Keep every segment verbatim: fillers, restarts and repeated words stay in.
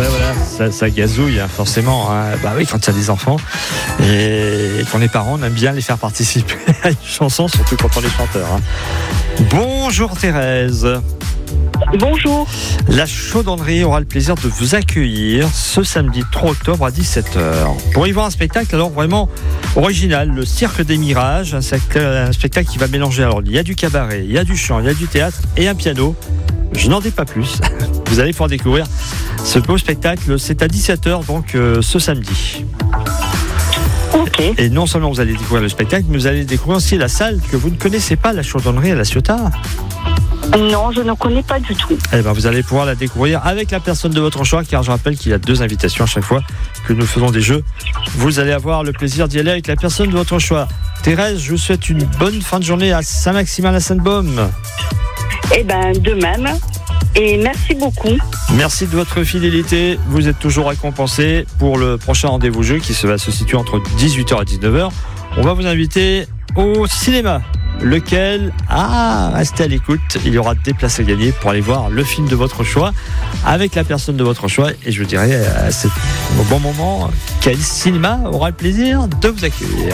Ben voilà, ça, ça gazouille hein, forcément. Hein. Bah oui, quand il y a des enfants et qu'on est parents, on aime bien les faire participer à une chanson, surtout quand on est chanteur. Hein. Bonjour Thérèse. Bonjour. La chaudronnerie aura le plaisir de vous accueillir ce samedi trois octobre à dix-sept heures pour y voir un spectacle alors vraiment original, le Cirque des Mirages, un spectacle qui va mélanger, alors il y a du cabaret, il y a du chant, il y a du théâtre et un piano. Je n'en dis pas plus, vous allez pouvoir découvrir ce beau spectacle, c'est à dix-sept heures donc euh, ce samedi. Okay. Et non seulement vous allez découvrir le spectacle, mais vous allez découvrir aussi la salle que vous ne connaissez pas, la chaudronnerie à La Ciotat. Non, je ne connais pas du tout. Eh ben, vous allez pouvoir la découvrir avec la personne de votre choix, car je rappelle qu'il y a deux invitations à chaque fois que nous faisons des jeux. Vous allez avoir le plaisir d'y aller avec la personne de votre choix. Thérèse, je vous souhaite une bonne fin de journée à Saint-Maximin la Sainte-Baume. Eh ben, de même. Et merci beaucoup. Merci de votre fidélité. Vous êtes toujours récompensé pour le prochain rendez-vous jeu qui va se situer entre dix-huit heures et dix-neuf heures. On va vous inviter au cinéma. Lequel, ah, restez à l'écoute, il y aura des places à gagner pour aller voir le film de votre choix avec la personne de votre choix. Et je vous dirai, c'est au bon moment, quel cinéma aura le plaisir de vous accueillir.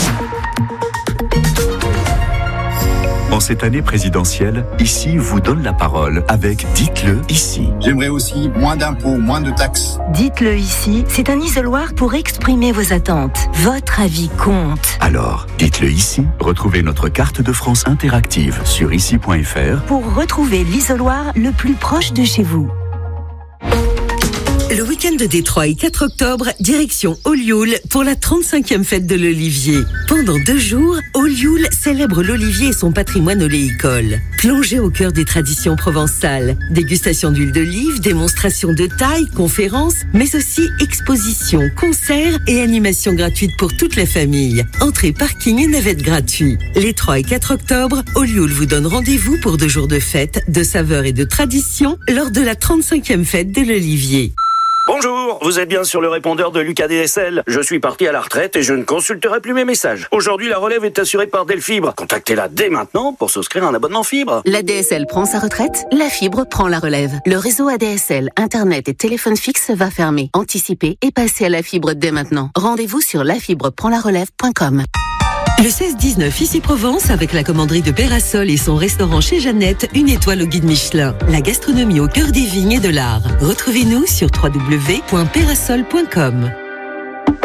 En cette année présidentielle, Ici vous donne la parole avec Dites-le ici. J'aimerais aussi moins d'impôts, moins de taxes. Dites-le ici, c'est un isoloir pour exprimer vos attentes. Votre avis compte. Alors, dites-le ici. Retrouvez notre carte de France interactive sur ici point f r pour retrouver l'isoloir le plus proche de chez vous. Le week-end des trois et quatre octobre, direction Olioul pour la trente-cinquième fête de l'Olivier. Pendant deux jours, Olioul célèbre l'Olivier et son patrimoine oléicole. Plongez au cœur des traditions provençales. Dégustation d'huile d'olive, démonstration de taille, conférences, mais aussi expositions, concerts et animations gratuites pour toute la famille. Entrée, parking et navette gratuits. Les trois et quatre octobre, Olioul vous donne rendez-vous pour deux jours de fête, de saveurs et de traditions lors de la trente-cinquième fête de l'Olivier. Bonjour, vous êtes bien sur le répondeur de Lucas D S L. Je suis parti à la retraite et je ne consulterai plus mes messages. Aujourd'hui, la relève est assurée par Delfibre. Contactez-la dès maintenant pour souscrire un abonnement fibre. La D S L prend sa retraite, la fibre prend la relève. Le réseau A D S L, Internet et téléphone fixe va fermer. Anticipez et passez à la fibre dès maintenant. Rendez-vous sur la fibre prend la relève point com. Le seize dix-neuf, ici Provence, avec la commanderie de Pérasol et son restaurant chez Jeannette, une étoile au guide Michelin. La gastronomie au cœur des vignes et de l'art. Retrouvez-nous sur w w w point pérasol point com.